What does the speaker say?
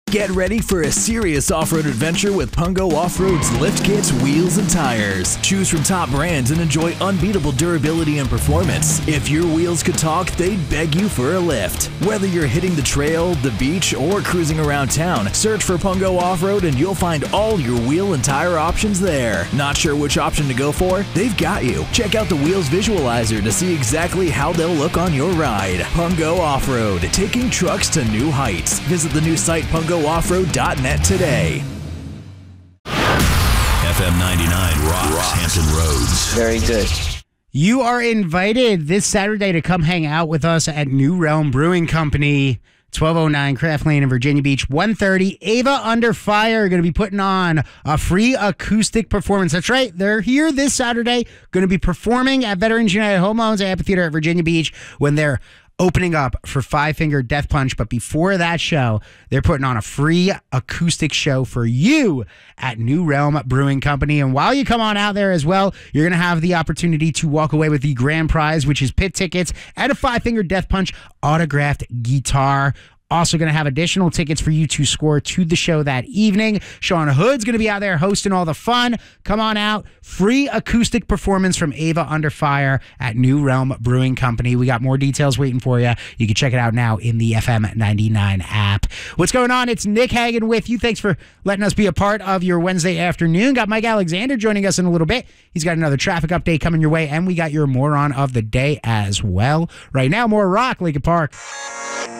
Get ready for a serious off-road adventure with Pungo Off-Road's lift kits, wheels, and tires. Choose from top brands and enjoy unbeatable durability and performance. If your wheels could talk, they'd beg you for a lift. Whether you're hitting the trail, the beach, or cruising around town, search for Pungo Off-Road and you'll find all your wheel and tire options there. Not sure which option to go for? They've got you. Check out the Wheels Visualizer to see exactly how they'll look on your ride. Pungo Off-Road, taking trucks to new heights. Visit the new site pungo-offroad.net today. FM 99 rocks Hampton Roads. Very good. You are invited this Saturday to come hang out with us at New Realm Brewing Company, 1209 Craft Lane in Virginia Beach, 1:30. Ava Under Fire are going to be putting on a free acoustic performance. That's right. They're here this Saturday, going to be performing at Veterans United Home Loans Amphitheater at Virginia Beach when they're opening up for Five Finger Death Punch. But before that show, they're putting on a free acoustic show for you at New Realm Brewing Company. And while you come on out there as well, you're going to have the opportunity to walk away with the grand prize, which is pit tickets and a Five Finger Death Punch autographed guitar. Also going to have additional tickets for you to score to the show that evening. Sean Hood's going to be out there hosting all the fun. Come on out. Free acoustic performance from Ava Under Fire at New Realm Brewing Company. We got more details waiting for you. You can check it out now in the FM 99 app. What's going on? It's Nick Hagan with you. Thanks for letting us be a part of your Wednesday afternoon. Got Mike Alexander joining us in a little bit. He's got another traffic update coming your way, and we got your moron of the day as well. Right now, more rock, Lincoln Park.